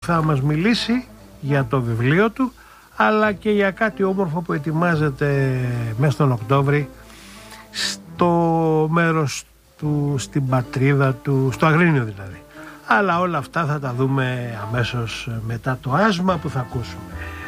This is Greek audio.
θα μας μιλήσει για το βιβλίο του, αλλά και για κάτι όμορφο που ετοιμάζεται μέσα στον Οκτώβρη στο μέρος του, στην πατρίδα του, στο Αγρίνιο δηλαδή. Αλλά όλα αυτά θα τα δούμε αμέσως μετά το άσμα που θα ακούσουμε.